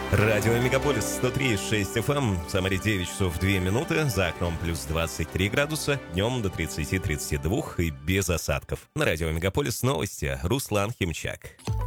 Радио Мегаполис 103,6 FM. В Самаре 9 часов 2 минуты. За окном плюс 23 градуса. Днем до 30-32 и без осадков. На Радио Мегаполис новости. Руслан Химчак.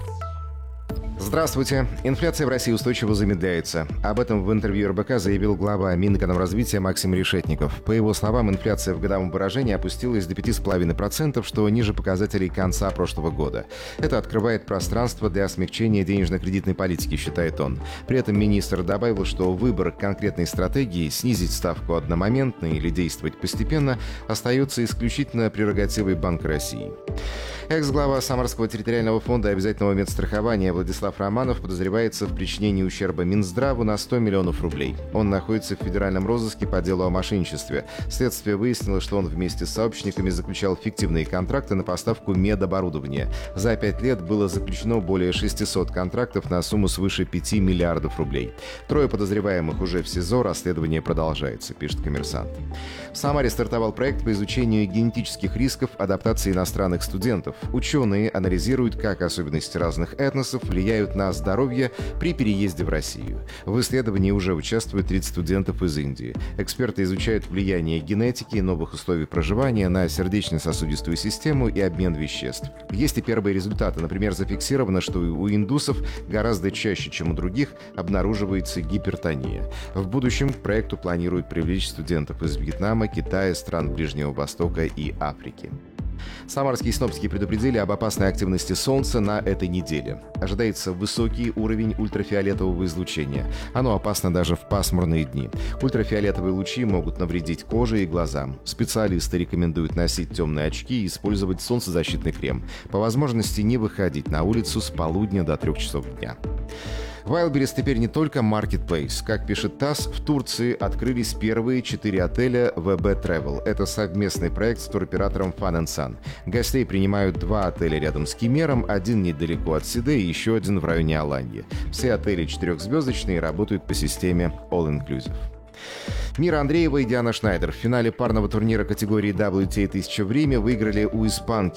Здравствуйте. Инфляция в России устойчиво замедляется. Об этом в интервью РБК заявил глава Минэкономразвития Максим Решетников. По его словам, инфляция в годовом выражении опустилась до 5,5%, что ниже показателей конца прошлого года. Это открывает пространство для смягчения денежно-кредитной политики, считает он. При этом министр добавил, что выбор конкретной стратегии снизить ставку одномоментно или действовать постепенно остается исключительно прерогативой Банка России. Экс-глава Самарского территориального фонда обязательного медстрахования Владислав Романов подозревается в причинении ущерба Минздраву на 100 миллионов рублей. Он находится в федеральном розыске по делу о мошенничестве. Следствие выяснило, что он вместе с сообщниками заключал фиктивные контракты на поставку медоборудования. За 5 лет было заключено более 600 контрактов на сумму свыше 5 миллиардов рублей. 3 подозреваемых уже в СИЗО, расследование продолжается, пишет «Коммерсант». В Самаре стартовал проект по изучению генетических рисков адаптации иностранных студентов. Ученые анализируют, как особенности разных этносов влияют на здоровье при переезде в Россию. В исследовании уже участвуют 30 студентов из Индии. Эксперты изучают влияние генетики и новых условий проживания на сердечно-сосудистую систему и обмен веществ. Есть и первые результаты. Например, зафиксировано, что у индусов гораздо чаще, чем у других, обнаруживается гипертония. В будущем к проекту планируют привлечь студентов из Вьетнама, Китая, стран Ближнего Востока и Африки. Самарские синоптики предупредили об опасной активности Солнца на этой неделе. Ожидается высокий уровень ультрафиолетового излучения. Оно опасно даже в пасмурные дни. Ультрафиолетовые лучи могут навредить коже и глазам. Специалисты рекомендуют носить темные очки и использовать солнцезащитный крем. По возможности не выходить на улицу с полудня до 3 часов дня. Wildberries теперь не только marketplace. Как пишет ТАСС, в Турции открылись первые 4 отеля VB Travel. Это совместный проект с туроператором Fun & Sun. Гостей принимают 2 отеля рядом с Кемером, 1 недалеко от Сиде и еще 1 в районе Аланьи. Все отели 4-звездочные работают по системе All Inclusive. Мира Андреева и Диана Шнайдер в финале парного турнира категории WTA 1000 в Риме выиграли у испанки